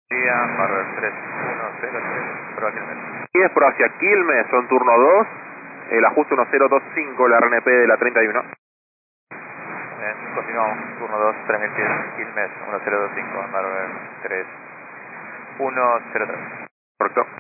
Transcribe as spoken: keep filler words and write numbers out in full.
Día, barra tres uno cero tres, prueba Quilmes. diez por hacia Quilmes, son turno dos, el ajuste uno cero dos cinco, la R N P de la treinta y uno. Bien, continuamos, turno dos, tres mil pies, Quilmes, uno cero dos cinco, barra tres uno cero tres. Correcto.